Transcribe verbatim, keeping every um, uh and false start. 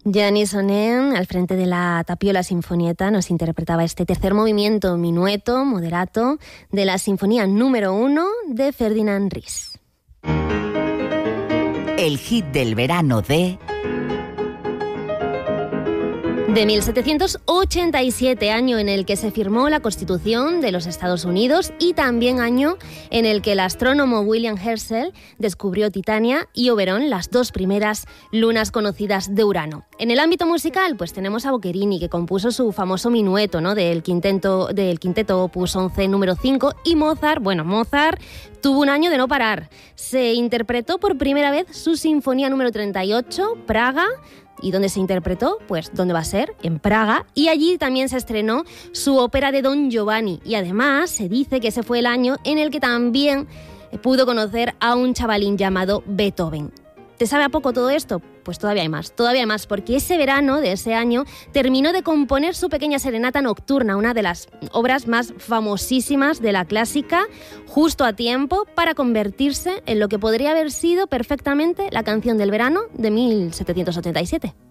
Gianni Sonen, al frente de la Tapiola Sinfonietta, nos interpretaba este tercer movimiento minueto moderato de la Sinfonía número uno de Ferdinand Ries. El hit del verano de... De mil setecientos ochenta y siete, año en el que se firmó la Constitución de los Estados Unidos y también año en el que el astrónomo William Herschel descubrió Titania y Oberon, las dos primeras lunas conocidas de Urano. En el ámbito musical, pues tenemos a Boccherini, que compuso su famoso minueto, ¿no?, del quinteto, del quinteto Opus once número cinco, y Mozart, bueno, Mozart tuvo un año de no parar. Se interpretó por primera vez su Sinfonía número treinta y ocho, Praga. ¿Y dónde se interpretó? Pues, ¿dónde va a ser? En Praga. Y allí también se estrenó su ópera de Don Giovanni. Y además se dice que ese fue el año en el que también pudo conocer a un chavalín llamado Beethoven. ¿Te sabe a poco todo esto? Pues todavía hay más, todavía hay más, porque ese verano de ese año terminó de componer su pequeña serenata nocturna, una de las obras más famosísimas de la clásica, justo a tiempo para convertirse en lo que podría haber sido perfectamente la canción del verano de mil setecientos ochenta y siete.